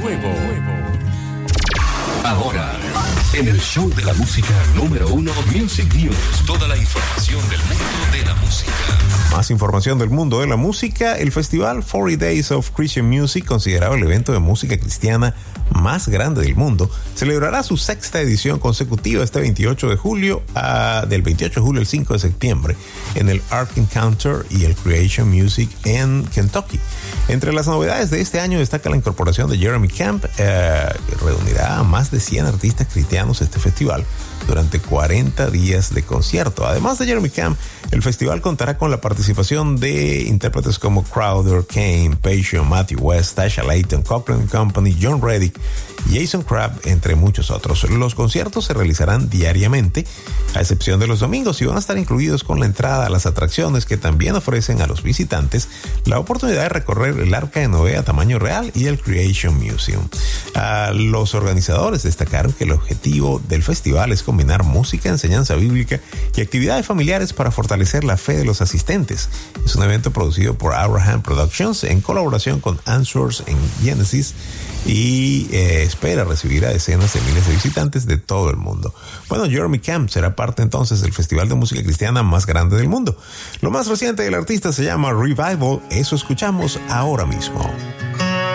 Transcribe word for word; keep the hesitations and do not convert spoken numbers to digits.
Ahora, en el show de la música número uno, Music News. Toda la información del mundo de la música. Más información del mundo de la música. El festival cuarenta Days of Christian Music, considerado el evento de música cristiana más grande del mundo, celebrará su sexta edición consecutiva este veintiocho de julio, a, del veintiocho de julio al cinco de septiembre, en el Ark Encounter y el Creation Music en Kentucky. Entre las novedades de este año destaca la incorporación de Jeremy Camp, eh, que reunirá a más de cien artistas cristianos este festival durante cuarenta días de concierto. Además de Jeremy Camp, el festival contará con la participación de intérpretes como Crowder, Kane, Passion, Matthew West, Tasha Layton, Cochrane Company, John Reddick, Jason Crabb, entre muchos otros. Los conciertos se realizarán diariamente, a excepción de los domingos, y van a estar incluidos con la entrada a las atracciones que también ofrecen a los visitantes la oportunidad de recorrer el Arca de Noé a tamaño real y el Creation Museum. Uh, los organizadores destacaron que el objetivo del festival es combinar música, enseñanza bíblica y actividades familiares para fortalecer la fe de los asistentes. Es un evento producido por Abraham Productions en colaboración con Answers en Genesis y eh, espera recibir a decenas de miles de visitantes de todo el mundo. Bueno, Jeremy Camp será parte entonces del festival de música cristiana más grande del mundo. Lo más reciente del artista se llama Revival. Eso escuchamos ahora mismo.